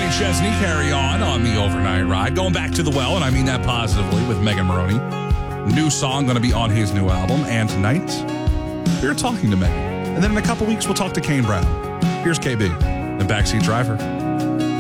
and Chesney carry on the overnight ride. Going back to the well, and I mean that positively, with Megan Maroney. New song going to be on his new album. And tonight, we're talking to Megan. And then in a couple weeks, we'll talk to Kane Brown. Here's KB, the Backseat Driver.